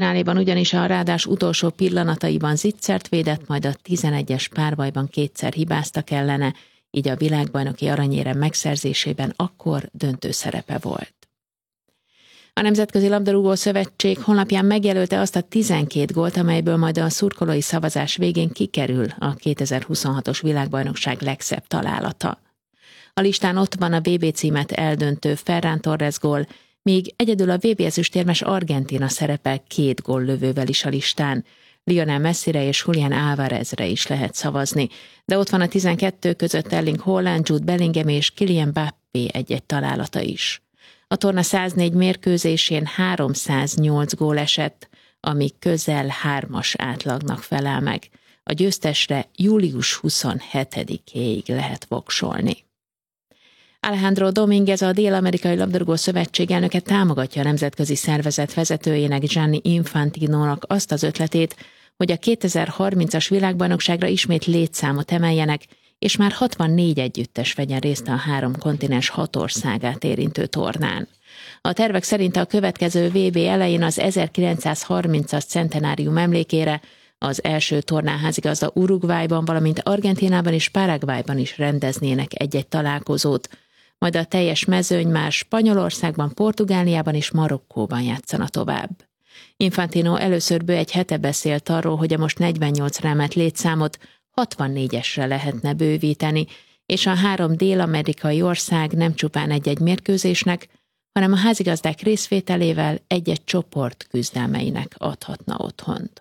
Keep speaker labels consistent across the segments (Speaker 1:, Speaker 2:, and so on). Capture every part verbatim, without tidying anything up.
Speaker 1: fináléban ugyanis a rádás utolsó pillanataiban zicsert védett, majd a tizenegyes párbajban kétszer hibáztak ellene, így a világbajnoki aranyérem megszerzésében akkor döntő szerepe volt. A Nemzetközi Labdarúgó Szövetség honlapján megjelölte azt a tizenkét gólt, amelyből majd a szurkolói szavazás végén kikerül a kétezer-huszonhatos világbajnokság legszebb találata. A listán ott van a vé bé címet eldöntő Ferran Torres gól, míg egyedül a vé bé ezüstérmes Argentína szerepel két góllövővel is a listán. Lionel Messire és Julián Álvarezre is lehet szavazni, de ott van a tizenkettő között Erling Haaland, Jude Bellingham és Kylian Mbappé egy-egy találata is. A torna száznégy mérkőzésén háromszáznyolc gól esett, ami közel hármas átlagnak felel meg. A győztesre július huszonhetedikéig lehet voksolni. Alejandro Domínguez, a Dél-Amerikai Labdarúgó Szövetség elnöke támogatja a nemzetközi szervezet vezetőjének Gianni Infantinónak azt az ötletét, hogy a kétezer-harmincas világbajnokságra ismét létszámot emeljenek, és már hatvannégy együttes vegyen részt a három kontinens hat országát érintő tornán. A tervek szerint a következő vé bé elején az ezerkilencszázharmincas centenárium emlékére az első tornán házigazda Uruguayban, valamint Argentínában és Paraguayban is rendeznének egy-egy találkozót, majd a teljes mezőny már Spanyolországban, Portugáliában és Marokkóban játszana tovább. Infantino először bő egy hete beszélt arról, hogy a most negyvennyolcra emelt létszámot hatvannégyesre lehetne bővíteni, és a három dél-amerikai ország nem csupán egy-egy mérkőzésnek, hanem a házigazdák részvételével egy-egy csoport küzdelmeinek adhatna otthont.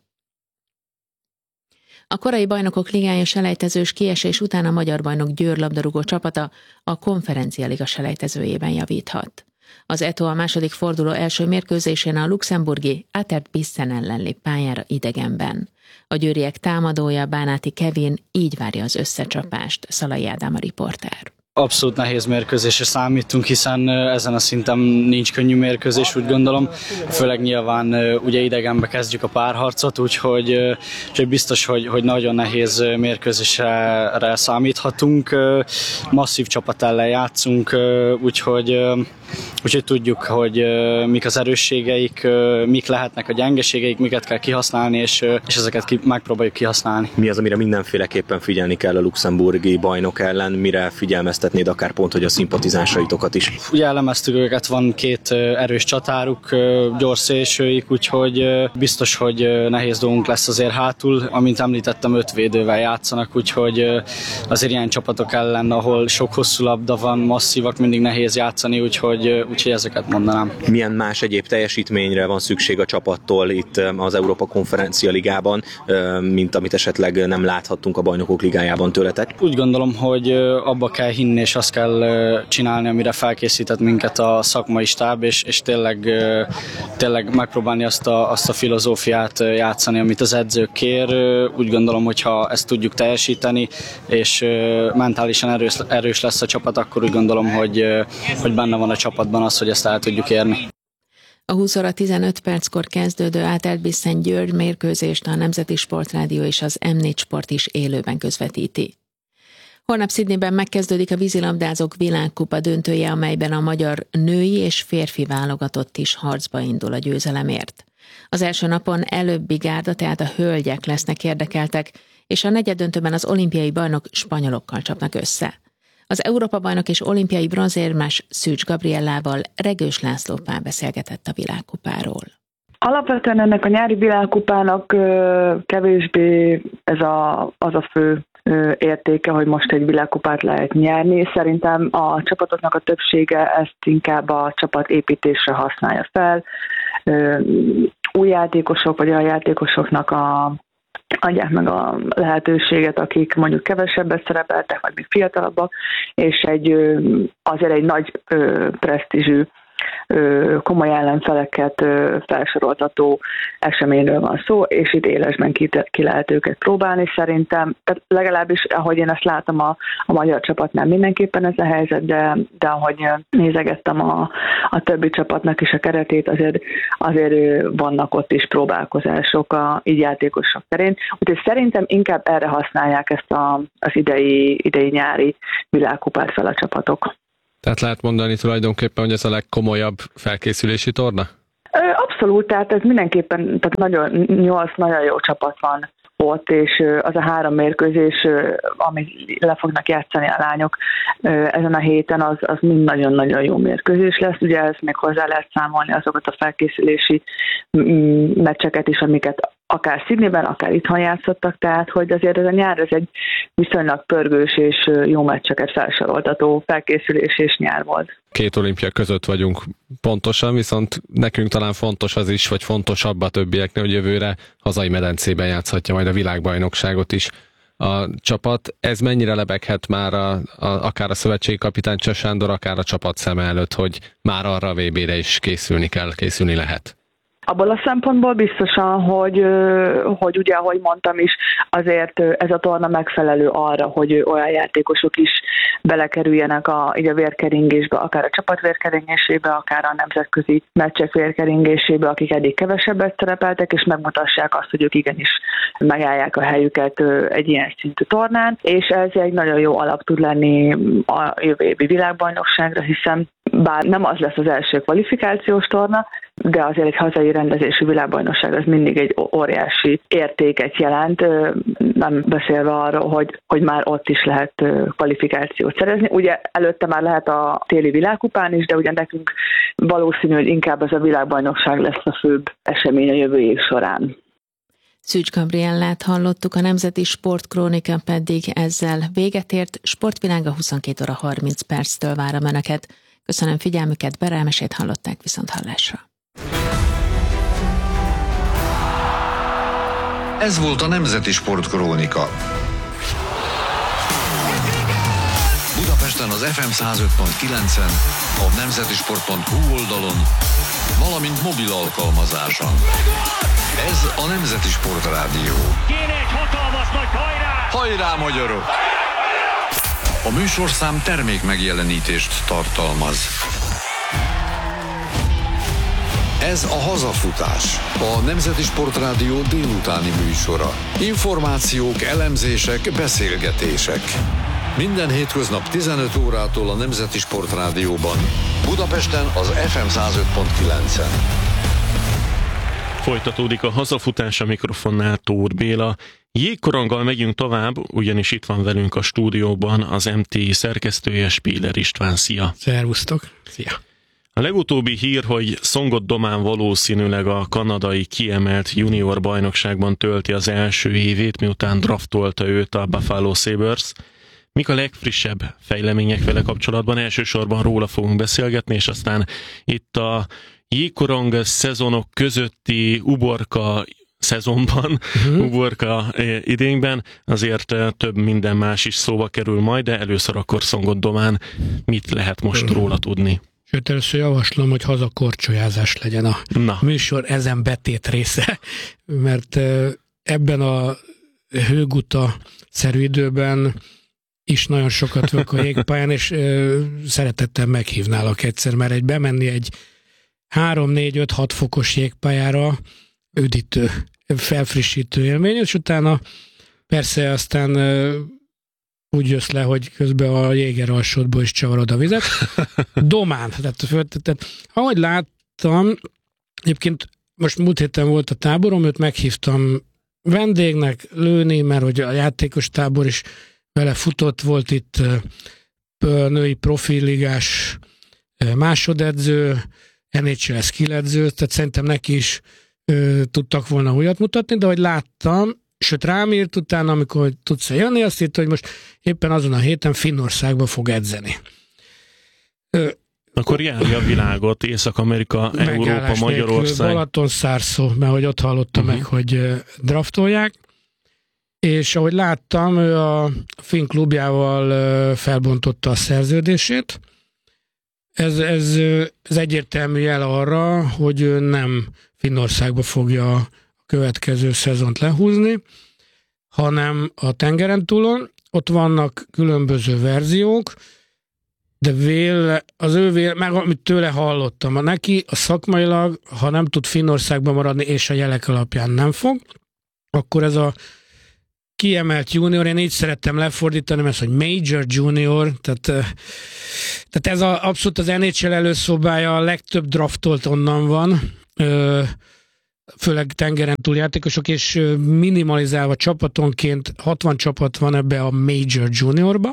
Speaker 1: A korai bajnokok ligája selejtezős kiesés után a magyar bajnok Győr labdarúgó csapata a Konferencia Liga selejtezőjében javíthat. Az é té o a második forduló első mérkőzésén a luxemburgi Atert Bissen ellen lép pályára idegenben. A győriek támadója, Bánáti Kevin így várja az összecsapást, Szalai Ádám a riporter.
Speaker 2: Abszolút nehéz mérkőzésre számítunk, hiszen ezen a szinten nincs könnyű mérkőzés, úgy gondolom. Főleg nyilván ugye idegenbe kezdjük a párharcot, úgyhogy, úgyhogy biztos, hogy, hogy nagyon nehéz mérkőzésre számíthatunk. Masszív csapat ellen játszunk, úgyhogy, úgyhogy tudjuk, hogy mik az erősségeik, mik lehetnek a gyengeségeik, miket kell kihasználni, és, és ezeket ki, megpróbáljuk kihasználni.
Speaker 3: Mi az, amire mindenféleképpen figyelni kell a luxemburgi bajnok ellen, mire figyelmeztetnéd akár pont, hogy a szimpatizánsaitokat is?
Speaker 2: Ugye elemeztük őket, van két erős csatáruk, gyors szélsőik, úgyhogy biztos, hogy nehéz dolgunk lesz azért hátul. Amint említettem, öt védővel játszanak, úgyhogy azért ilyen csapatok ellen, ahol sok hosszú labda van, masszívak, mindig nehéz játszani, úgyhogy, úgyhogy ezeket mondanám.
Speaker 3: Milyen más egyéb teljesítményre van szükség a csapattól itt az Európa Konferencia Ligában, mint amit esetleg nem láthattunk a Bajnokok Ligájában tőletek?
Speaker 2: Úgy gondolom, hogy abba kell hinni, és azt kell csinálni, amire felkészített minket a szakmai stáb, és, és tényleg, tényleg megpróbálni azt a, azt a filozófiát játszani, amit az edző kér. Úgy gondolom, hogy ha ezt tudjuk teljesíteni, és mentálisan erős, erős lesz a csapat, akkor úgy gondolom, hogy, hogy benne van a csapatban az, hogy ezt el tudjuk érni.
Speaker 1: A húsz óra tizenöt perckor kezdődő Atert Bissen Győr mérkőzést a Nemzeti Sportrádió és az em négy Sport is élőben közvetíti. Holnap Sydneyben megkezdődik a vízilabdázók világkupa döntője, amelyben a magyar női és férfi válogatott is harcba indul a győzelemért. Az első napon előbbi gárda, tehát a hölgyek lesznek érdekeltek, és a negyeddöntőben az olimpiai bajnok spanyolokkal csapnak össze. Az Európa-bajnok és olimpiai bronzérmes Szűcs Gabriellával Regős László Pál beszélgetett a világkupáról.
Speaker 4: Alapvetően ennek a nyári világkupának kevésbé ez a, az a fő értéke, hogy most egy világkupát lehet nyerni. Szerintem a csapatoknak a többsége ezt inkább a csapatépítésre használja fel. Új játékosok, vagy a játékosoknak a, adják meg a lehetőséget, akik mondjuk kevesebbet szerepeltek, vagy még fiatalabbak, és egy, azért egy nagy presztízsű, komoly ellenfeleket felsoroltató eseményről van szó, és itt élesben ki, ki lehet őket próbálni szerintem. Tehát legalábbis, ahogy én ezt látom a, a magyar csapatnál mindenképpen ez a helyzet, de, de ahogy nézegettem a, a többi csapatnak is a keretét, azért, azért vannak ott is próbálkozások a így játékosok terén. Úgyhogy szerintem inkább erre használják ezt a, az idei, idei nyári világkupát fel a csapatok.
Speaker 5: Tehát lehet mondani tulajdonképpen, hogy ez a legkomolyabb felkészülési torna?
Speaker 4: Abszolút, tehát ez mindenképpen, tehát nagyon, nyolc nagyon jó csapat van ott, és az a három mérkőzés, amit le fognak játszani a lányok ezen a héten, az, az mind nagyon-nagyon jó mérkőzés lesz. Ugye ezt még hozzá lehet számolni azokat a felkészülési meccseket is, amiket akár Sydneyben, akár itthon játszottak, tehát hogy azért ez a nyár ez egy viszonylag pörgős és jó meccseket felsoroltató felkészülés és nyár volt.
Speaker 5: Két olimpia között vagyunk pontosan, viszont nekünk talán fontos az is, vagy fontosabb a többieknél, hogy jövőre hazai medencében játszhatja majd a világbajnokságot is a csapat. Ez mennyire lebeghet már a, a, akár a szövetségi kapitány Cseh Sándor, akár a csapat szeme előtt, hogy már arra a vé bére is készülni kell, készülni lehet?
Speaker 4: Abból a szempontból biztosan, hogy, hogy ugye, ahogy mondtam is, azért ez a torna megfelelő arra, hogy olyan játékosok is belekerüljenek a, így a vérkeringésbe, akár a csapat vérkeringésébe, akár a nemzetközi meccsek vérkeringésébe, akik eddig kevesebbet szerepeltek, és megmutassák azt, hogy ők igenis megállják a helyüket egy ilyen szintű tornán, és ez egy nagyon jó alap tud lenni a jövő évi világbajnokságra, hiszen bár nem az lesz az első kvalifikációs torna, de azért egy hazai rendezésű világbajnokság az mindig egy óriási értéket jelent, nem beszélve arról, hogy, hogy már ott is lehet kvalifikációt szerezni. Ugye előtte már lehet a téli világkupán is, de ugye nekünk valószínű, hogy inkább ez a világbajnokság lesz a főbb esemény a jövő év során.
Speaker 1: Szűcs Gabriellát hallottuk, a Nemzeti Sportkrónika pedig ezzel véget ért. Sportvilága huszonkét óra harminc perctől várom Önöket. Köszönöm figyelmüket, Berelmesét hallották, viszont hallásra.
Speaker 6: Ez volt a Nemzeti Sportkrónika. Budapesten az ef em száz öt pont kilencen, a nemzetisport pont hu oldalon, valamint mobil alkalmazáson. Ez a Nemzeti Sportrádió.
Speaker 7: Kéne egy hatalmas nagy hajrá!
Speaker 6: Hajrá, magyarok! A műsorszám termék megjelenítést tartalmaz. Ez a Hazafutás, a Nemzeti Sportrádió délutáni műsora. Információk, elemzések, beszélgetések. Minden hétköznap tizenöt órától a Nemzeti Sportrádióban. Budapesten az ef em száz öt pont kilencen.
Speaker 8: Folytatódik a Hazafutás, a mikrofonnál Tóth Béla. Jégkoronggal megyünk tovább, ugyanis itt van velünk a stúdióban az em té i szerkesztője, Spiller István. Szia!
Speaker 9: Szervusztok! Szia!
Speaker 8: A legutóbbi hír, hogy Songot Domán valószínűleg a kanadai kiemelt junior bajnokságban tölti az első évét, miután draftolta őt a Buffalo Sabres. Mik a legfrissebb fejlemények vele kapcsolatban? Elsősorban róla fogunk beszélgetni, és aztán itt a jégkorong szezonok közötti uborka szezonban, uh-huh. uborka idényben, azért több minden más is szóba kerül majd, de először akkor Songot Domán mit lehet most uh-huh. róla tudni?
Speaker 9: Sőt, először javaslom, hogy hazakorcsolyázás legyen a Na. műsor ezen betét része, mert ebben a hőguta-szerű időben is nagyon sokat vagyok a jégpályán, és szeretettel meghívnálak egyszer, mert egy bemenni egy három négy öt hat fokos jégpályára üdítő, felfrissítő élmény, és utána persze aztán úgy jössz le, hogy közben a jéger alsódból is csavarod a vizet. Domán. Tehát, tehát, ahogy láttam, egyébként most múlt héten volt a táborom, őt meghívtam vendégnek lőni, mert hogy a játékos tábor is vele futott, volt itt női profilligás másodedző, en há el skilledző, tehát szerintem neki is ö, tudtak volna újat mutatni, de hogy láttam, sőt rám írt utána, amikor tudsz jönni, azt írta, hogy most éppen azon a héten Finnországba fog edzeni. Ö,
Speaker 8: Akkor járja a világot, Észak-Amerika, Európa, Magyarország.
Speaker 9: Balatonszárszó, mert hogy ott hallotta uh-huh. meg, hogy draftolják, és ahogy láttam, ő a finn klubjával felbontotta a szerződését. Ez, ez, ez egyértelmű jel arra, hogy ő nem Finnországba fogja a következő szezont lehúzni, hanem a tengeren túlon. Ott vannak különböző verziók, de véle, az ő véle, meg amit tőle hallottam, a neki a szakmailag, ha nem tud Finnországban maradni, és a jelek alapján nem fog, akkor ez a kiemelt junior, én így szerettem lefordítani, mert hogy major junior, tehát, tehát ez a, abszolút az en há el előszobája, a legtöbb draftolt onnan van, főleg tengeren túl játékosok, és minimalizálva csapatonként hatvan csapat van ebbe a Major Juniorba.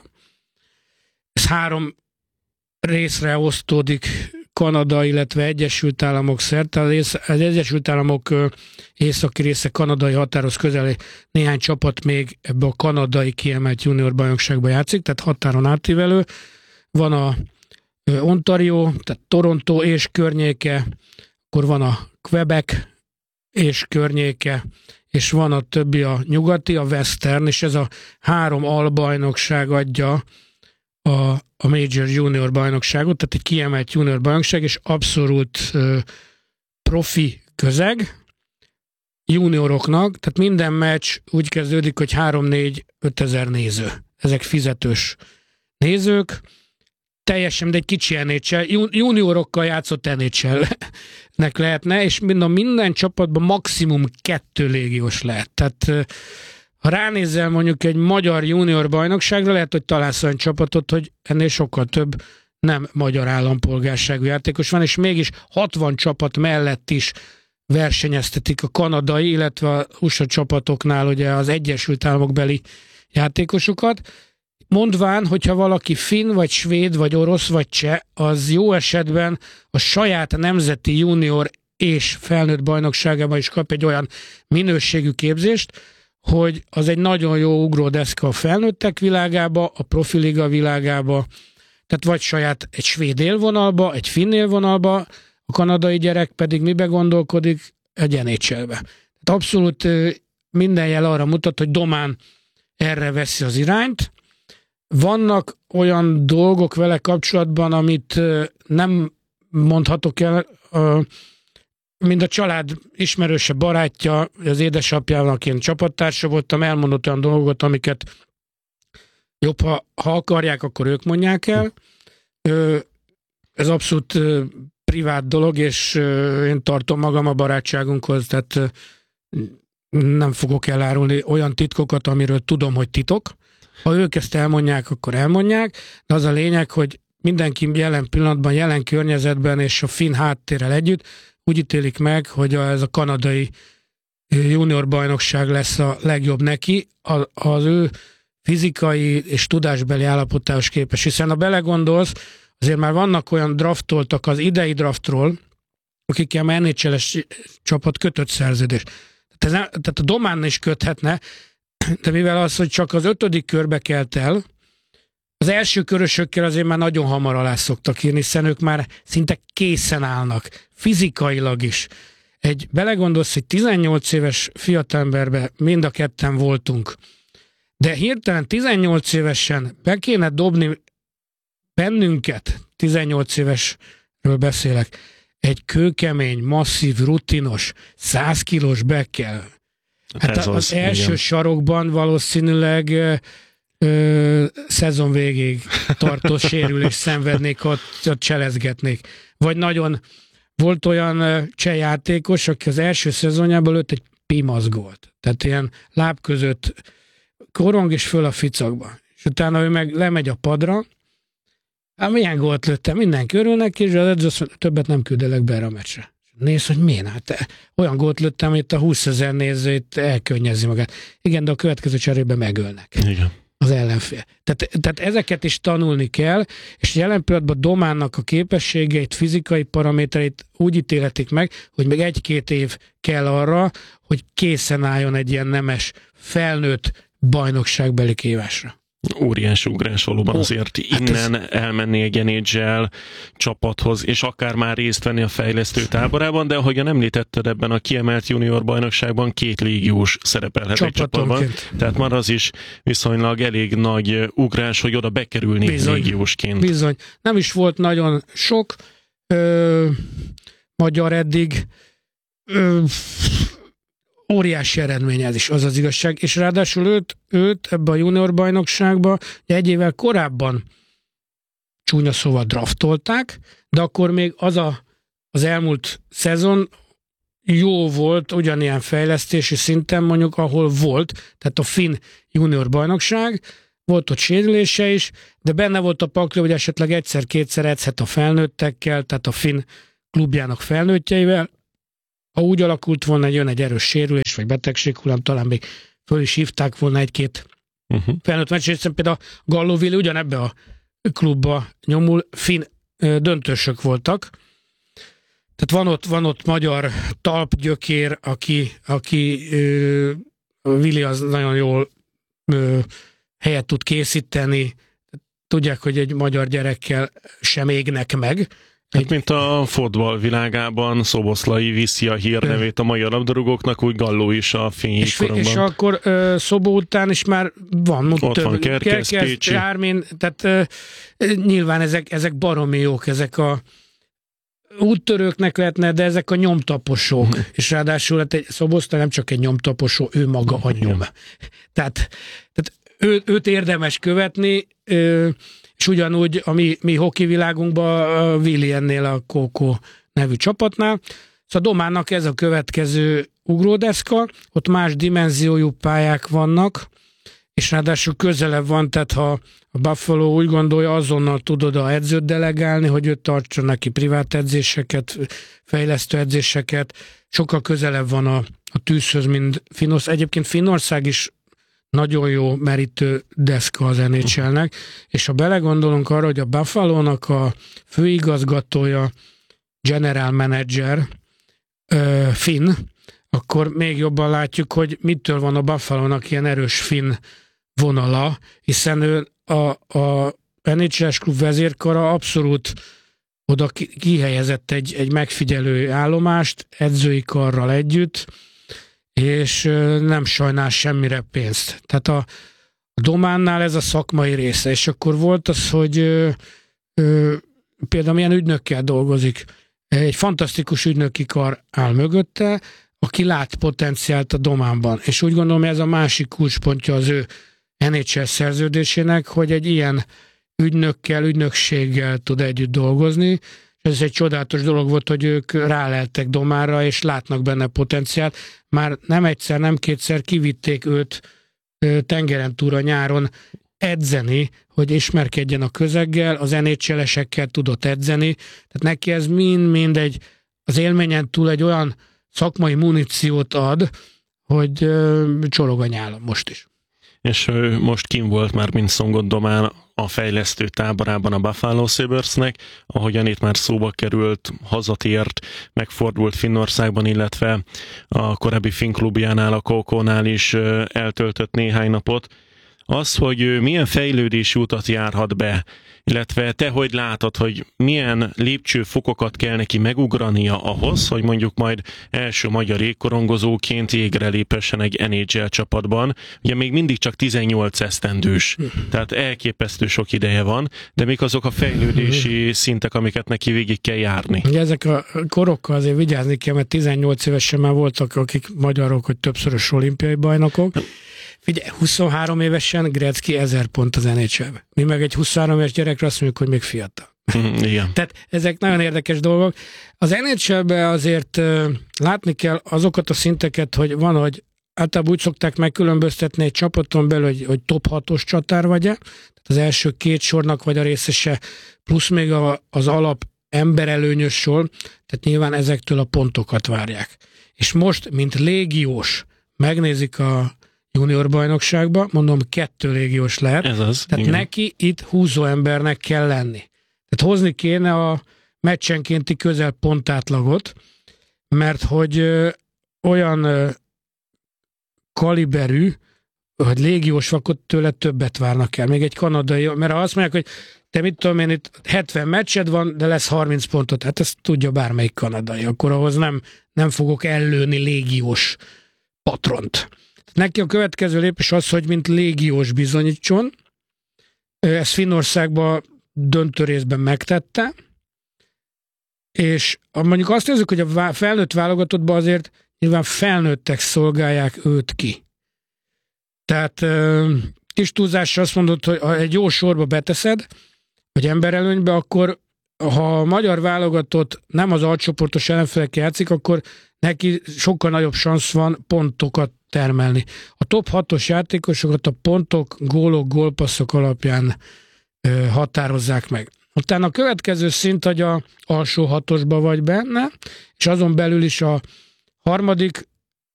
Speaker 9: Ez három részre osztódik Kanada, illetve Egyesült Államok szerte. Az Egyesült Államok északi része kanadai határhoz közel néhány csapat még ebbe a kanadai kiemelt junior bajnokságba játszik, tehát határon átívelő. Van a Ontario, tehát Toronto és környéke, akkor van a Quebec és környéke, és van a többi a nyugati, a Western, és ez a három albajnokság adja a, a Major Junior bajnokságot, tehát egy kiemelt junior bajnokság, és abszolút uh, profi közeg junioroknak, tehát minden meccs úgy kezdődik, hogy három-négy-öt ezer néző. Ezek fizetős nézők, teljesen, de egy kicsi en há el, juniorokkal játszott en há el-nek lehetne, és minden, minden csapatban maximum kettő légiós lehet. Tehát ha ránézzel mondjuk egy magyar junior bajnokságra, lehet, hogy találsz olyan csapatot, hogy ennél sokkal több nem magyar állampolgárságú játékos van, és mégis hatvan csapat mellett is versenyeztetik a kanadai, illetve a u es á csapatoknál ugye az Egyesült Államok beli játékosokat. Mondván, hogyha valaki finn, vagy svéd, vagy orosz, vagy cseh, az jó esetben a saját nemzeti junior és felnőtt bajnokságában is kap egy olyan minőségű képzést, hogy az egy nagyon jó ugródeszka a felnőttek világába, a profiliga világába, tehát vagy saját egy svéd élvonalba, egy finn élvonalba, a kanadai gyerek pedig mibe gondolkodik? Egy en há el-be. Tehát abszolút minden jel arra mutat, hogy Domán erre veszi az irányt. Vannak olyan dolgok vele kapcsolatban, amit nem mondhatok el, mind a család ismerőse, barátja, az édesapjának én csapattársa voltam, elmondott olyan dolgokat, amiket jobb, ha, ha akarják, akkor ők mondják el. Ez abszolút privát dolog, és én tartom magam a barátságunkhoz, tehát nem fogok elárulni olyan titkokat, amiről tudom, hogy titok. Ha ők ezt elmondják, akkor elmondják, de az a lényeg, hogy mindenki jelen pillanatban, jelen környezetben és a finn háttérrel együtt úgy ítélik meg, hogy ez a kanadai junior bajnokság lesz a legjobb neki, az ő fizikai és tudásbeli állapotához képest. Hiszen ha belegondolsz, azért már vannak olyan draftoltak az idei draftról, akikkel már en há el-es csapat kötött szerződést. Tehát, tehát a Domán is köthetne, de mivel az, hogy csak az ötödik körbe kelt el, az első körösökkel azért már nagyon hamar alá szoktak írni, hiszen ők már szinte készen állnak, fizikailag is. Egy, belegondolsz, hogy tizennyolc éves fiatalemberbe mind a ketten voltunk, de hirtelen tizennyolc évesen be kéne dobni bennünket, tizennyolc évesről beszélek, egy kőkemény, masszív, rutinos, száz kilós bekkel. Hát az, az első igen. sarokban valószínűleg ö, ö, szezon végéig tartó sérülés szenvednék, ott, ott cselezgetnék. Vagy nagyon volt olyan cseh játékos, aki az első szezonjában lőtt egy pimasz gólt. Tehát ilyen láb között korong és föl a ficakba. És utána ő meg lemegy a padra. Hát milyen gólt lőttem? Mindenki örül neki, és az edző azt mondja, többet nem küldelek be erre a meccsre. Nézd, hogy miért? Hát olyan gólt lőttem, hogy itt a húszezer néző itt elkönnyezi magát. Igen, de a következő cserében megölnek. Igen. Az ellenfél. Tehát, tehát ezeket is tanulni kell, és jelen pillanatban Dománnak a képességeit, fizikai paramétereit úgy ítéletik meg, hogy még egy-két év kell arra, hogy készen álljon egy ilyen nemes, felnőtt bajnokságbeli kívásra.
Speaker 8: Óriási ugrás valóban, azért innen hát ez... elmenni egy en há el csapathoz, és akár már részt venni a fejlesztő táborában, de ahogyan említetted, ebben a kiemelt junior bajnokságban két légiós szerepelhet egy csapatban. Tehát már az is viszonylag elég nagy ugrás, hogy oda bekerülni bizony, légiósként. Bizony.
Speaker 9: Nem is volt nagyon sok ö, magyar eddig. Ö, óriási eredmény ez is, az az igazság, és ráadásul őt, őt ebbe a junior bajnokságba egy évvel korábban csúnya szóval draftolták, de akkor még az a, az elmúlt szezon jó volt, ugyanilyen fejlesztési szinten mondjuk, ahol volt, tehát a finn junior bajnokság, volt ott sérülése is, de benne volt a pakli, hogy esetleg egyszer-kétszer edzhet a felnőttekkel, tehát a finn klubjának felnőttjeivel, ha úgy alakult volna, jön egy erős sérülés, vagy betegség hullám, talán még föl is hívták volna egy-két uh-huh. felnőtt meccs, hiszen például a Gallóville ugyanebbe a klubba nyomul, finn döntősök voltak. Tehát van ott, van ott magyar talpgyökér, aki, aki ö, Vili az nagyon jól ö, helyet tud készíteni. Tudják, hogy egy magyar gyerekkel sem égnek meg.
Speaker 8: Hát, mint a fotball világában Szoboszlai viszi a hírnevét a magyar labdarúgóknak, úgy Galló is a fényi korongban.
Speaker 9: És akkor uh, Szobó után is már van
Speaker 8: ott
Speaker 9: több,
Speaker 8: van Kerkez,
Speaker 9: Kerkez
Speaker 8: Pécsi.
Speaker 9: Ármin, tehát uh, nyilván ezek, ezek baromi jók, ezek a úttörőknek lehetne, de ezek a nyomtaposók, uh-huh. és ráadásul hát egy Szoboszlai nem csak egy nyomtaposó, ő maga a nyom. Uh-huh. Tehát, tehát ő, őt érdemes követni, uh, és ugyanúgy a mi, mi hoki világunkban a Vili ennél a Kókó nevű csapatnál. Szóval Dománnak ez a következő ugródeszka, ott más dimenziójú pályák vannak, és ráadásul közelebb van, tehát ha a Buffalo úgy gondolja, azonnal tud oda edzőt delegálni, hogy ő tartsa neki privát edzéseket, fejlesztő edzéseket, sokkal közelebb van a, a tűzhöz, mint Finnország. Egyébként Finnország is nagyon jó merítő deszka az en há el-nek, és ha belegondolunk arra, hogy a Buffalo-nak a főigazgatója, general manager, uh, Finn, akkor még jobban látjuk, hogy mitől van a Buffalo-nak ilyen erős finn vonala, hiszen ő a, a en há el-es klub vezérkara abszolút oda kihelyezett egy, egy megfigyelő állomást, edzői karral együtt, és nem sajnál semmire pénzt. Tehát a, a Dománnál ez a szakmai része, és akkor volt az, hogy ö, ö, például milyen ügynökkel dolgozik. Egy fantasztikus ügynöki kar áll mögötte, aki lát potenciált a Dománban, és úgy gondolom, hogy ez a másik kulcspontja az ő en há el szerződésének, hogy egy ilyen ügynökkel, ügynökséggel tud együtt dolgozni. Ez egy csodálatos dolog volt, hogy ők ráleltek Dománra, és látnak benne potenciált. Már nem egyszer, nem kétszer kivitték őt tengeren túra nyáron edzeni, hogy ismerkedjen a közeggel, az en há el-esekkel tudott edzeni. Tehát neki ez mind-mind egy, az élményen túl egy olyan szakmai muníciót ad, hogy csorog a nyálam most is.
Speaker 8: És ő most kim volt már, mint Szongot Domán a fejlesztő táborában a Buffalo Sabresnek, ahogyan itt már szóba került, hazatért, megfordult Finnországban, illetve a korábbi finn klubjánál, a Kókónál is eltöltött néhány napot. Az, hogy milyen fejlődési utat járhat be, illetve te hogy látod, hogy milyen lépcsőfokokat kell neki megugrania ahhoz, hogy mondjuk majd első magyar jégkorongozóként jégre lépessen egy en há el csapatban. Ugye még mindig csak tizennyolc esztendős, tehát elképesztő sok ideje van, de mik azok a fejlődési szintek, amiket neki végig kell járni?
Speaker 9: Ugye ezek a korokkal azért vigyázni kell, mert tizennyolc évesen már voltak, akik magyarok, hogy többszörös olimpiai bajnokok. Figyelj, huszonhárom évesen Gretzky ezer pont az en há el-be. Mi meg egy huszonhárom éves gyerekre azt mondjuk, hogy még fiatal.
Speaker 8: Mm, igen.
Speaker 9: Tehát ezek nagyon érdekes dolgok. Az en há el-be azért uh, látni kell azokat a szinteket, hogy van, hogy általában úgy szokták megkülönböztetni egy csapaton belül, hogy, hogy top hatos csatár vagy-e, tehát az első két sornak vagy a részese, plusz még a, az alap emberelőnyös sor, tehát nyilván ezektől a pontokat várják. És most, mint légiós, megnézik a junior bajnokságba, mondom, kettő légiós lehet.
Speaker 8: Ez az,
Speaker 9: tehát
Speaker 8: igen.
Speaker 9: neki itt húzó embernek kell lenni. Tehát hozni kéne a meccsenkénti közel pontátlagot, mert hogy ö, olyan ö, kaliberű, hogy légiós vakot tőle többet várnak el. Még egy kanadai, mert ha azt mondják, hogy te mit tudom én, itt hetven meccsed van, de lesz harminc pontot, hát ezt tudja bármelyik kanadai, akkor ahhoz nem, nem fogok ellőni légiós patront. Neki a következő lépés az, hogy mint légiós bizonyítson. Ezt Finnországban döntő részben megtette, és mondjuk azt nézzük, hogy a felnőtt válogatottban azért nyilván felnőttek szolgálják őt ki. Tehát kis túlzásra azt mondod, hogy ha egy jó sorba beteszed, vagy emberelőnybe, akkor ha a magyar válogatott nem az alcsoportos ellenfelekkel játszik, akkor neki sokkal nagyobb szansz van pontokat termelni. A top hatos játékosokat a pontok, gólok, gólpasszok alapján ö, határozzák meg. Utána a következő szint, hogy a alsó hatosba vagy benne, és azon belül is a harmadik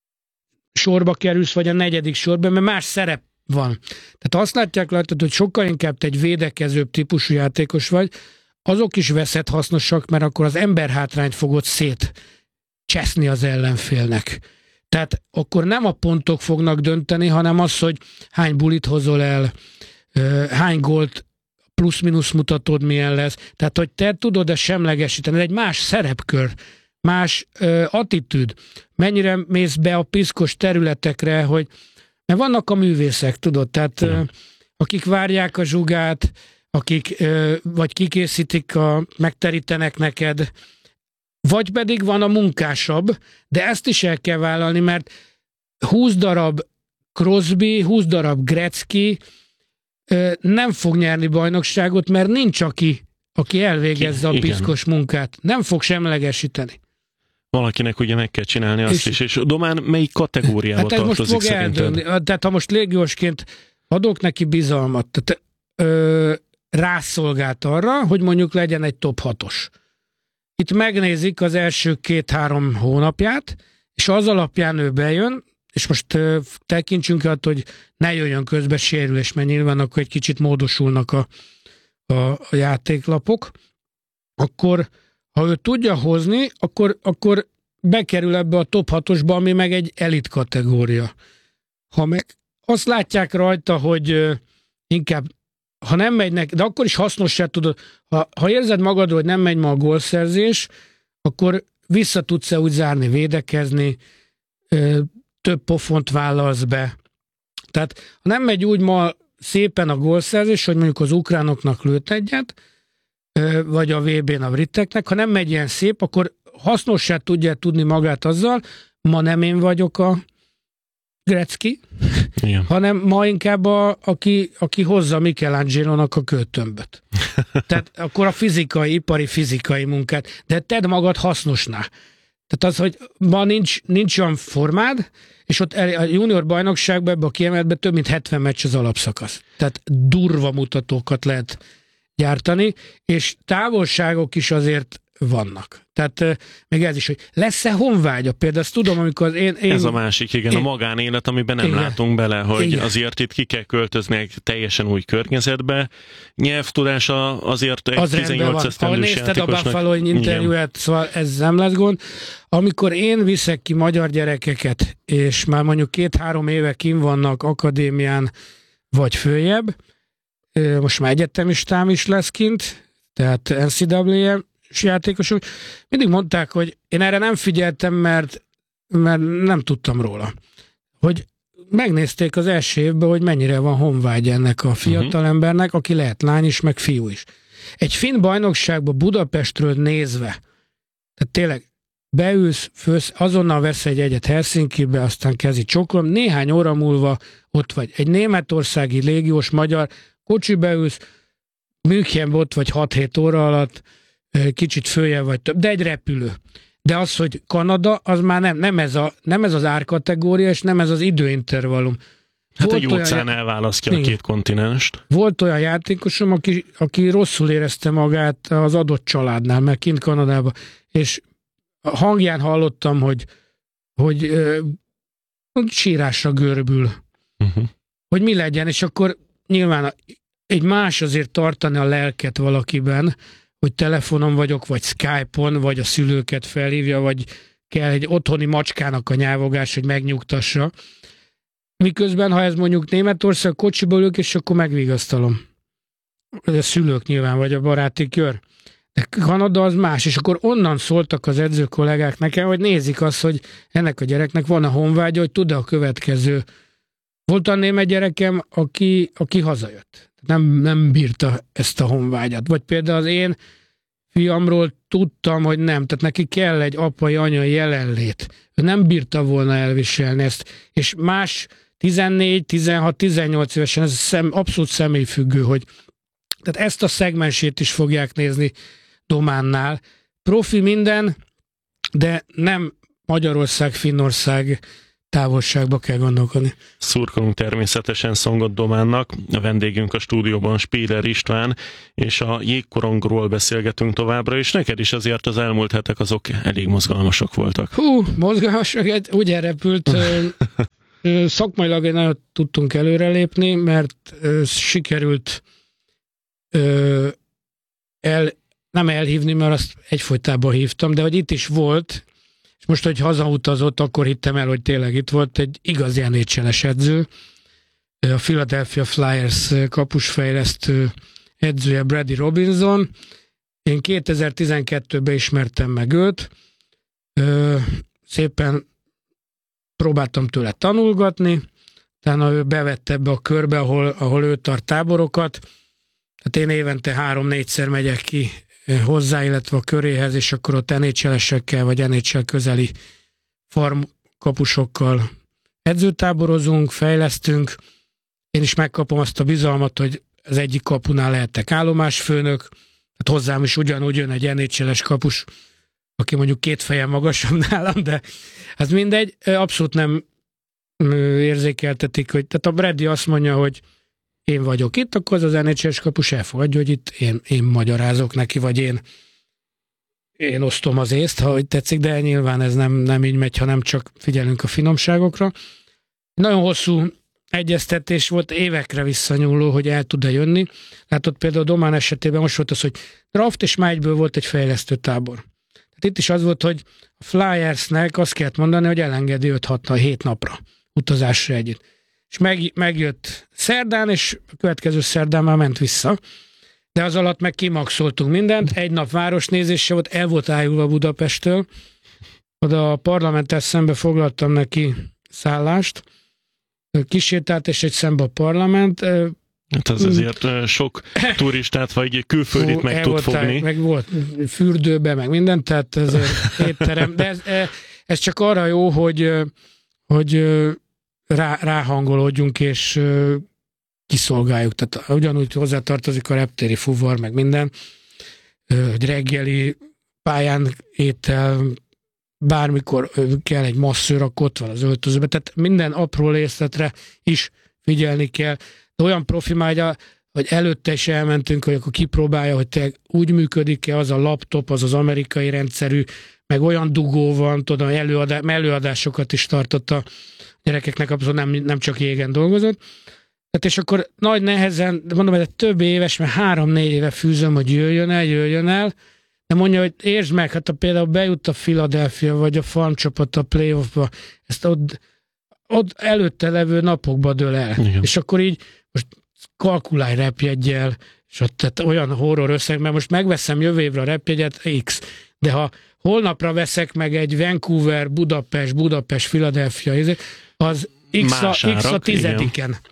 Speaker 9: sorba kerülsz, vagy a negyedik sorba, mert más szerep van. Tehát azt látják, látod, hogy sokkal inkább te egy védekezőbb típusú játékos vagy, azok is veszed hasznosak, mert akkor az emberhátrányt fogod szét cseszni az ellenfélnek. Tehát akkor nem a pontok fognak dönteni, hanem az, hogy hány bulit hozol el, hány gólt, plusz-minusz mutatod, milyen lesz. Tehát, hogy te tudod ezt semlegesíteni. Ez egy más szerepkör, más ö, attitűd. Mennyire mész be a piszkos területekre, hogy mert vannak a művészek, tudod, tehát ö, akik várják a zsugát, akik ö, vagy kikészítik, a, megterítenek neked, vagy pedig van a munkásabb, de ezt is el kell vállalni, mert húsz darab Crosby, húsz darab Gretzky ö, nem fog nyerni bajnokságot, mert nincs aki, aki elvégezze a piszkos munkát. Nem fog semlegesíteni.
Speaker 8: Valakinek ugye meg kell csinálni azt és, is. És Domán melyik kategóriába hát tartozik most fog szerinted? Eldőlni.
Speaker 9: Tehát ha most légiósként adok neki bizalmat, tehát ö, rászolgált arra, hogy mondjuk legyen egy top hatos. Itt megnézik az első két-három hónapját, és az alapján ő bejön, és most ö, tekintsünk át, hogy ne jöjjön közbe sérülés, mert nyilván akkor egy kicsit módosulnak a, a, a játéklapok, akkor ha ő tudja hozni, akkor, akkor bekerül ebbe a top hatosba, ami meg egy elit kategória. Ha meg azt látják rajta, hogy ö, inkább ha nem megy neki, de akkor is hasznossá tudod, ha, ha érzed magadról, hogy nem megy ma a gólszerzés, akkor vissza tudsz-e úgy zárni, védekezni, ö, több pofont vállalsz be. Tehát ha nem megy úgy ma szépen a gólszerzés, hogy mondjuk az ukránoknak lőtt egyet, ö, vagy a vé bén a briteknek, ha nem megy ilyen szép, akkor hasznossá tudja tudni magát azzal, ma nem én vagyok a Gretzky, igen, hanem ma inkább a, aki, aki hozza Michelangelo-nak a kőtömböt. Tehát akkor a fizikai, ipari fizikai munkát, de tedd magad hasznosná. Tehát az, hogy ma nincs, nincs olyan formád, és ott a junior bajnokságban, ebbe a kiemeltben több mint hetven meccs az alapszakasz. Tehát durva mutatókat lehet gyártani, és távolságok is azért vannak. Tehát uh, még ez is, hogy lesz-e honvágya? Például azt tudom, amikor az én... én
Speaker 8: ez a másik, igen, én, a magánélet, amiben nem igen, látunk bele, hogy igen, azért itt ki kell költözni egy teljesen új környezetbe. Nyelvtudása azért egy
Speaker 9: az
Speaker 8: tizennyolc esztendős játékosnak...
Speaker 9: Ha nézted a Buffalo interjúját, szóval ez nem lesz gond. Amikor én viszek ki magyar gyerekeket, és már mondjuk két-három éve kint vannak akadémián, vagy följebb, most már egyetemistám is lesz kint, tehát en cé á á játékosok, mindig mondták, hogy én erre nem figyeltem, mert, mert nem tudtam róla. Hogy megnézték az első évben, hogy mennyire van honvágy ennek a fiatalembernek, aki lehet lány is, meg fiú is. Egy finn bajnokságban Budapestről nézve, tehát tényleg beülsz, fősz, azonnal vesz egy egyet Helsinkibe, aztán kezdi csokolom, néhány óra múlva ott vagy. Egy németországi légiós magyar, kocsibe ülsz, Münchenbe ott vagy hat-hét óra alatt, kicsit följebb vagy több, de egy repülő. De az, hogy Kanada, az már nem, nem, ez, a, nem ez az árkategória, és nem ez az időintervallum.
Speaker 8: Hát volt egy óceán olyan, elválasztja igen, a két kontinenst.
Speaker 9: Volt olyan játékosom, aki, aki rosszul érezte magát az adott családnál, mert kint Kanadában, és a hangján hallottam, hogy, hogy, hogy sírásra görbül. Uh-huh. Hogy mi legyen, és akkor nyilván egy más azért tartani a lelket valakiben, hogy telefonon vagyok, vagy Skype-on, vagy a szülőket felhívja, vagy kell egy otthoni macskának a nyávogás, hogy megnyugtassa. Miközben, ha ez mondjuk Németország, kocsiból ülök, és akkor megvigasztalom. A szülők nyilván, vagy a baráti kör. De Kanada az más, és akkor onnan szóltak az edző kollégák nekem, hogy nézik azt, hogy ennek a gyereknek van a honvágya, hogy tud-e a következő. Volt a német gyerekem, aki, aki hazajött. Nem, nem bírta ezt a honvágyat. Vagy például az én fiamról tudtam, hogy nem. Tehát neki kell egy apai, anyai jelenlét. Ő nem bírta volna elviselni ezt. És más tizennégy, tizenhat, tizennyolc évesen, ez szem, abszolút személyfüggő, hogy tehát ezt a szegmensét is fogják nézni Dománnál. Profi minden, de nem Magyarország, Finnország távolságba kell gondolkodni.
Speaker 8: Szurkolunk természetesen Szongott Dománnak, a vendégünk a stúdióban Spíler István, és a jégkorongról beszélgetünk továbbra, és neked is azért az elmúlt hetek azok elég mozgalmasak voltak.
Speaker 9: Hú, mozgalmasak, úgy elrepült. Szakmailag nagyon tudtunk előrelépni, mert sikerült el, nem elhívni, mert azt egyfolytában hívtam, de hogy itt is volt, és most, hogy hazautazott, akkor hittem el, hogy tényleg itt volt egy igazi en há el-es edző, a Philadelphia Flyers kapusfejlesztő edzője Brady Robinson. Én kétezer-tizenkettőben ismertem meg őt, szépen próbáltam tőle tanulgatni, utána ő bevette ebbe a körbe, ahol, ahol ő tart táborokat. Hát én évente három-négyszer megyek ki hozzá, illetve a köréhez, és akkor ott en há el-esekkel, vagy en há el közeli farm kapusokkal edzőtáborozunk, fejlesztünk. Én is megkapom azt a bizalmat, hogy az egyik kapunál lehetek állomásfőnök, hát hozzám is ugyanúgy jön egy en há el-es kapus, aki mondjuk két fejen magasabb nálam, de hát mindegy, abszolút nem érzékeltetik, hogy tehát a Brady azt mondja, hogy én vagyok itt, akkor az az en há el-es kapus elfogadja, hogy itt én, én magyarázok neki, vagy én én osztom az észt, ha úgy tetszik, de nyilván ez nem, nem így megy, hanem csak figyelünk a finomságokra. Nagyon hosszú egyeztetés volt, évekre visszanyúló, hogy el tud-e jönni. Látod, például a Domán esetében most volt az, hogy draft, és már egyből volt egy fejlesztő tábor. Tehát itt is az volt, hogy a Flyersnek azt kellett mondani, hogy elengedi öt-hat napra utazásra együtt. És meg, megjött szerdán, és a következő szerdán már ment vissza. De az alatt meg kimaxoltunk mindent, egy nap városnézése volt, el volt ájulva Budapesttől. Oda a parlamenttel szembe foglaltam neki szállást, kisétált, és egy szembe a parlament.
Speaker 8: Hát ez azért sok turistát, vagy külföldit Fú, meg tud voltál, fogni.
Speaker 9: Meg volt fürdőbe, meg mindent, tehát ezért étterem. De ez, ez csak arra jó, hogy, hogy rá, ráhangolódjunk, és kiszolgáljuk. Tehát ugyanúgy hozzátartozik a reptéri fuvar, meg minden, hogy reggeli pályán étel, bármikor kell egy masszőr, akkor ott van az öltözőbe. Tehát minden apró részletre is figyelni kell. De olyan profi mágya, hogy előtte is elmentünk, hogy akkor kipróbálja, hogy te úgy működik-e az a laptop, az az amerikai rendszerű, meg olyan dugó van, tudom, előadá, előadásokat is tartott a gyerekeknek, abszolút nem, nem csak jégen dolgozott. Tehát és akkor nagy nehezen, mondom, hogy több éves, mert három-négy éve fűzöm, hogy jöjjön el, jöjjön el, de mondja, hogy értsd meg, hát a például bejut a Philadelphia, vagy a farm csapat a playoffba, ezt ott, ott előtte levő napokba dől el. Igen. És akkor így most kalkulálj repjeggyel, és ott tehát olyan horror összeg, mert most megveszem jövő évre a repjegyet, X, de ha holnapra veszek meg egy Vancouver, Budapest, Budapest, Philadelphia, az X a, X a tizediken. Igen.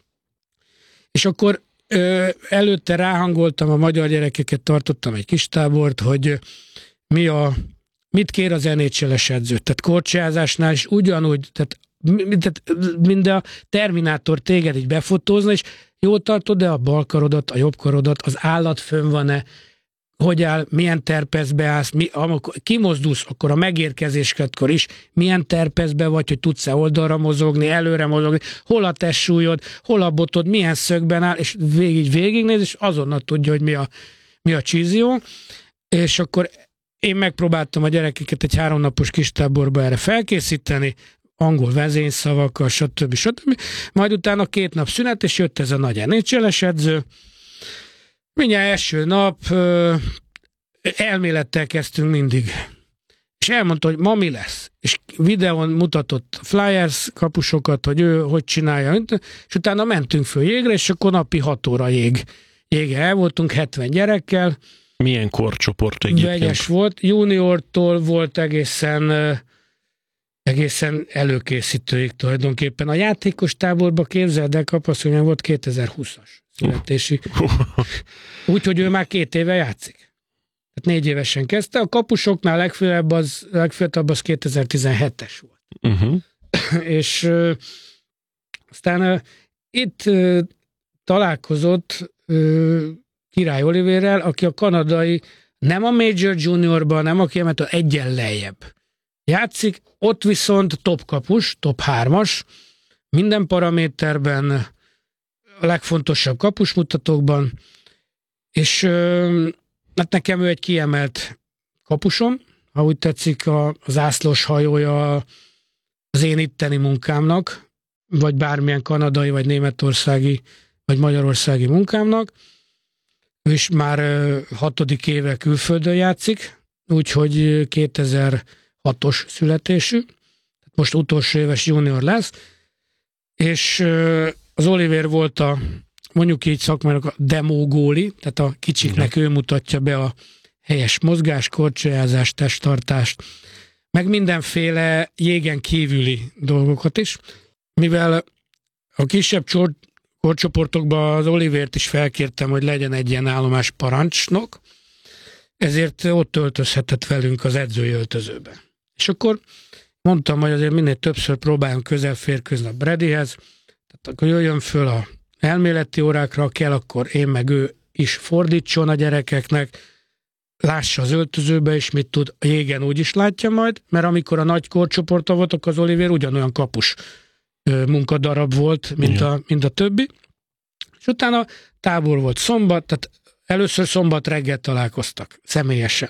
Speaker 9: És akkor ö, előtte ráhangoltam, a magyar gyerekeket tartottam egy kis tábort, hogy mi a, mit kér az en há el-es edző. Tehát korcsolyázásnál is ugyanúgy, tehát, tehát mind a Terminátor téged így befotózna, és jól tartod, de a bal karodat, a jobb karodat, az állat fönn van-e, hogy áll, milyen terpezbe állsz, mi, amikor kimozdulsz, akkor a megérkezéskedkor is, milyen terpezbe vagy, hogy tudsz-e oldalra mozogni, előre mozogni, hol a testsúlyod, hol a botod, milyen szögben áll, és végig végignéz, és azonnal tudja, hogy mi a, mi a csízió. És akkor én megpróbáltam a gyerekeket egy háromnapos kis táborba erre felkészíteni, angol vezényszavakkal, stb. stb. Majd utána két nap szünet, és jött ez a nagy en há el-es edző. Mindjárt első nap ö, elmélettel kezdtünk mindig. És elmondta, hogy ma mi lesz. És videón mutatott Flyers kapusokat, hogy ő hogy csinálja. És utána mentünk föl jégre, és akkor napi hat óra jég. Jége el voltunk hetven gyerekkel.
Speaker 8: Milyen korcsoport egyébként?
Speaker 9: Vegyes volt. Juniortól volt egészen, egészen előkészítőig tulajdonképpen. A játékos táborba képzeld el, kapaszolja volt kétezer-húszas. születési. Úgyhogy ő már két éve játszik. Tehát négy évesen kezdte. A kapusoknál legfőbb az, legfőbb az kétezer-tizenhetes volt. Uh-huh. És uh, aztán uh, itt uh, találkozott uh, Király Olivérrel, aki a kanadai, nem a Major Juniorban, nem a kiemet, egyen lejjebb. játszik, ott viszont top kapus, top hármas, minden paraméterben, a legfontosabb kapusmutatókban, és hát nekem ő egy kiemelt kapusom, ha úgy tetszik, a, az ászlós hajója az én itteni munkámnak, vagy bármilyen kanadai, vagy németországi, vagy magyarországi munkámnak. Ő is már hatodik éve külföldön játszik, úgyhogy kétezer-hatos születésű, most utolsó éves junior lesz, és az Oliver volt a, mondjuk így szakmának a demo góli, tehát a kicsiknek ő mutatja be a helyes mozgás, korcsolyázás, testtartást, meg mindenféle jégen kívüli dolgokat is, mivel a kisebb korcsoportokban az Olivert is felkértem, hogy legyen egy ilyen állomás parancsnok, ezért ott töltözhetett velünk az edzői öltözőbe. És akkor mondtam, hogy azért minél többször próbáljunk közel férkőzni a Bradyhez, tehát akkor jöjjön föl a elméleti órákra, kell, akkor én meg ő is fordítson a gyerekeknek, lássa az öltözőbe is, mit tud, a jégen úgy is látja majd, mert amikor a nagy korcsoporton voltak, az Oliver ugyanolyan kapus munkadarab volt, mint a, mint a többi. És utána tábor volt szombat, tehát először szombat reggel találkoztak, személyesen.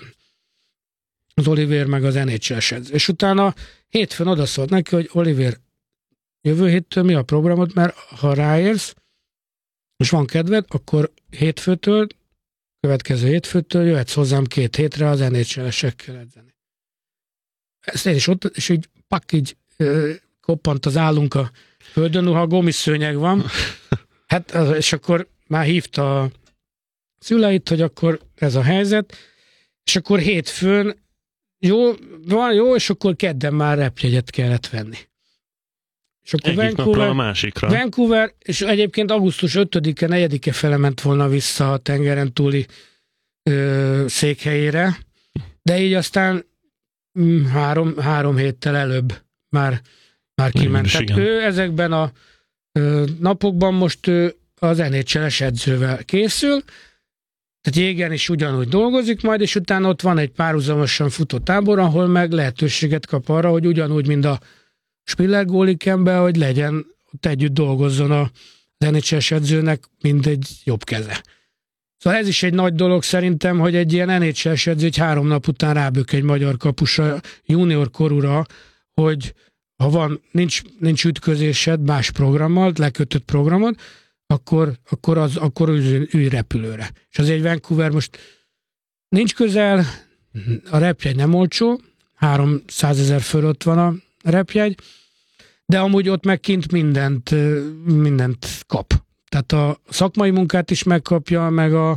Speaker 9: Az Oliver meg az en há el-es edző. És utána hétfőn odaszólt neki, hogy Oliver, jövő héttől mi a programod, mert ha ráérsz, és van kedved, akkor hétfőtől, következő hétfőtől jöhetsz hozzám két hétre az en há el-esekkel edzeni. Ezt én is ott, és így pak, így ö, koppant az állunk a földön, ha gumiszőnyeg van. Hát, és akkor már hívta a szüleit, hogy akkor ez a helyzet, és akkor hétfőn jó, van jó, és akkor kedden már repjegyet kellett venni. És akkor
Speaker 8: egyik
Speaker 9: Vancouver,
Speaker 8: napra a másikra.
Speaker 9: Vancouver, és egyébként augusztus ötödike, negyedike fele ment volna vissza a tengeren túli ö, székhelyére, de így aztán mm, három, három héttel előbb már, már kiment. Tehát ő ezekben a ö, napokban most ő az en há el-es edzővel készül, tehát jégen is ugyanúgy dolgozik majd, és utána ott van egy párhuzamosan futó tábor, ahol meg lehetőséget kap arra, hogy ugyanúgy, mint a Spiller gólikemben, hogy legyen, ott együtt dolgozzon az en há el-es edzőnek, mint egy jobb keze. Szóval ez is egy nagy dolog szerintem, hogy egy ilyen en há el-es edző egy három nap után rábök egy magyar kapusra, junior korúra, hogy ha van, nincs, nincs ütközésed más programmal, lekötött programod, akkor, akkor, az, akkor ülj repülőre. És azért Vancouver most nincs közel, a repjegy nem olcsó, háromszázezer fölött van a repjegy, de amúgy ott meg kint mindent, mindent kap. Tehát a szakmai munkát is megkapja, meg a,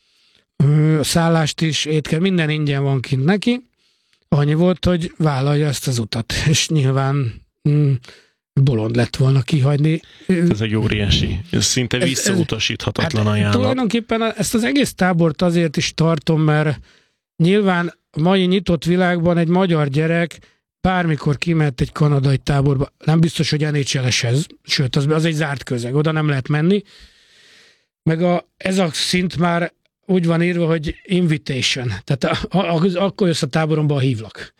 Speaker 9: a szállást is, étkel, minden ingyen van kint neki. Annyi volt, hogy vállalja ezt az utat, és nyilván mm, bolond lett volna kihagyni.
Speaker 8: Ez egy óriási, ez szinte ez, visszautasíthatatlan
Speaker 9: hát,
Speaker 8: ajánlat.
Speaker 9: Tulajdonképpen ezt az egész tábort azért is tartom, mert nyilván a mai nyitott világban egy magyar gyerek bármikor kimehet egy kanadai táborba, nem biztos, hogy en há el-eshez, sőt, az, az egy zárt közeg, oda nem lehet menni. Meg a, ez a szint már úgy van írva, hogy invitation, tehát a, a, a, akkor jössz a táboromba, a hívlak.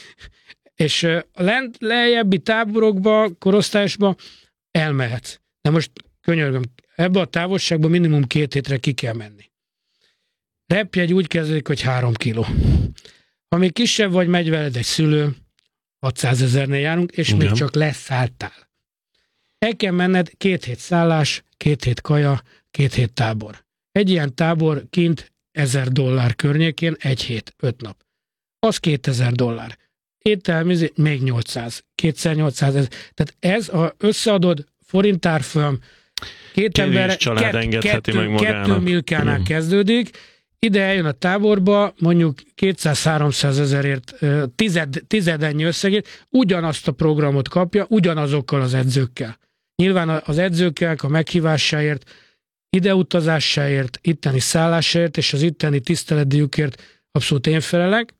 Speaker 9: És a lent, lejjebbi táborokba, korosztályosba elmehetsz. De most könyörgöm, ebbe a távolságban minimum két hétre ki kell menni. Repjegy úgy kezdődik, hogy három kiló. Ha még kisebb vagy, megy veled egy szülő, hatszázezernél járunk, és igen, még csak leszálltál. El kell menned két hét szállás, két hét kaja, két hét tábor. Egy ilyen tábor kint ezer dollár környékén, egy hét, öt nap. Az kétezer dollár. Ételmizi, még nyolcszáz. Kétszer nyolcszáz. Tehát ez, ha összeadod forintárfolyam, két ember kettő, kettő milkánál mm. kezdődik, ide eljön a táborba, mondjuk kétszáz-háromszáz ezerért, tized, tizedennyi összegét, ugyanazt a programot kapja, ugyanazokkal az edzőkkel. Nyilván az edzőkkel a meghívásáért, ideutazásáért, itteni szállásáért és az itteni tiszteletdíjukért abszolút én felelek.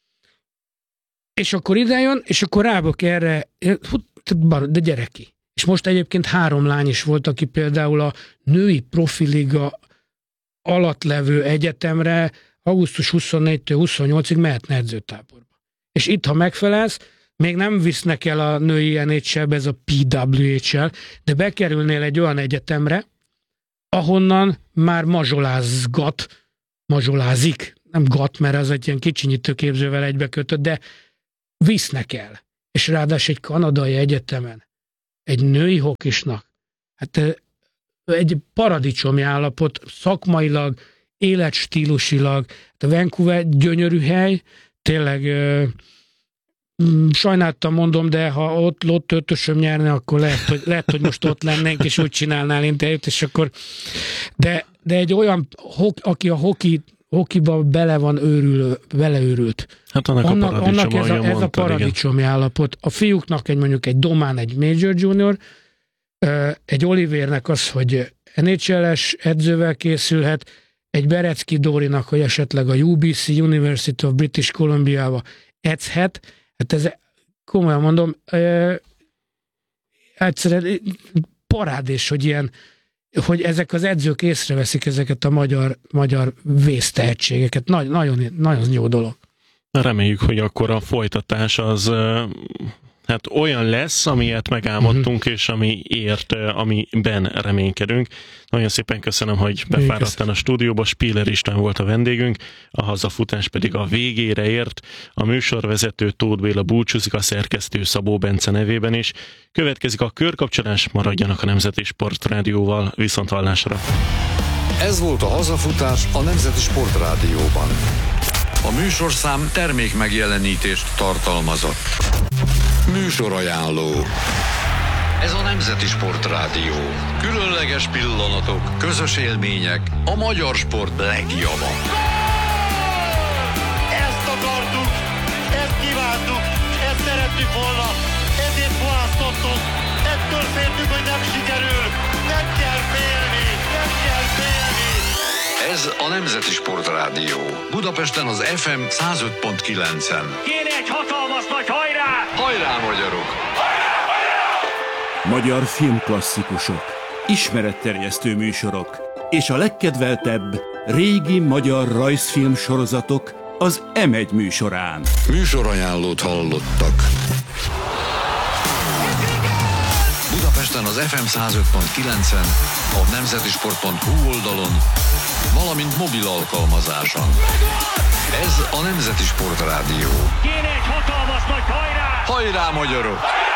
Speaker 9: És akkor idejön, és akkor rábok erre, de gyere ki. És most egyébként három lány is volt, aki például a női profiliga alatt levő egyetemre augusztus huszonnégytől huszonnyolcig mehetne edzőtáborba. És itt, ha megfelelsz, még nem visznek el a női en há el-be, ez a pé dupla há el, de bekerülnél egy olyan egyetemre, ahonnan már mazsolázgat, mazsolázik, nem gat, mert az egy ilyen kicsinyítő képzővel egybekötött, de visznek el. És ráadásul egy kanadai egyetemen, egy női hokisnak, hát egy paradicsomi állapot, szakmailag, életstílusilag. A Vancouver gyönyörű hely, tényleg sajnáltam mondom, de ha ott Lott ötösöm nyerne, akkor lehet hogy, lehet, hogy most ott lennénk, és úgy csinálnál interjút, és akkor de, de egy olyan, aki a hoki, hokiba bele van őrül, beleőrült.
Speaker 8: Hát annak, annak a
Speaker 9: annak ez a, ez
Speaker 8: mondtad,
Speaker 9: a paradicsomi igen. állapot. A fiúknak egy mondjuk egy Domán, egy Major Junior, egy Olivernek az, hogy en há el-es edzővel készülhet, egy Berecki Dórinak, hogy esetleg a u bé cé, University of British Columbia-ba edzhet. Hát ez komolyan mondom, e, egyszerűen parádés, hogy ilyen, hogy ezek az edzők észreveszik ezeket a magyar, magyar vésztehetségeket. Nagy, nagyon, nagyon jó dolog.
Speaker 8: Reméljük, hogy akkor a folytatás az hát olyan lesz, amilyet megálmodtunk, uh-huh. és amiért, amiben reménykedünk. Nagyon szépen köszönöm, hogy befáradtál a stúdióba. Spiller István volt a vendégünk, a hazafutás pedig a végére ért. A műsorvezető Tóth Béla búcsúzik, a szerkesztő Szabó Bence nevében is. Következik a körkapcsolás, maradjanak a Nemzeti Sportrádióval, viszonthallásra.
Speaker 6: Ez volt a hazafutás a Nemzeti Sportrádióban. A műsorszám termék megjelenítést tartalmazott. Műsorajánló. Ez a Nemzeti Sportrádió. Különleges pillanatok, közös élmények, a magyar sport legjava.
Speaker 7: Ezt akartuk, ezt kívántuk, ezt szerettük volna, ezért választottuk, ettől féltünk, hogy nem sikerül, nem kell félni, nem kell félni.
Speaker 6: Ez a Nemzeti Sportrádió. Budapesten az ef em száz öt pont kilencen.
Speaker 7: Kéne egy hatalmas nagy hajrá!
Speaker 6: Hajrá, magyarok!
Speaker 7: Hajrá, hajrá!
Speaker 10: Magyar filmklasszikusok, ismeretterjesztő műsorok és a legkedveltebb régi magyar rajzfilm sorozatok az em egy műsorán.
Speaker 6: Műsorajánlót hallottak. Budapesten az ef em száz öt pont kilencen, a nemzetisport pont hu oldalon, valamint mobil alkalmazáson. Ez a Nemzeti Sportrádió.
Speaker 7: Kéne egy hatalmas nagy hajrá!
Speaker 6: Hajrá, magyarok!